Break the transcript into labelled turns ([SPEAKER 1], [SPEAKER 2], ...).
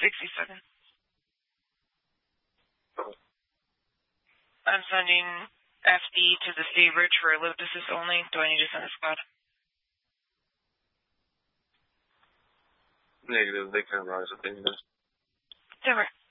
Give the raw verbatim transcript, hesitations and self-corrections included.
[SPEAKER 1] sixty-seven. I'm sending F D to the Seabridge for ellipsis only. Do I need to send a squad?
[SPEAKER 2] Negative. They can rise if they need us.
[SPEAKER 1] Never.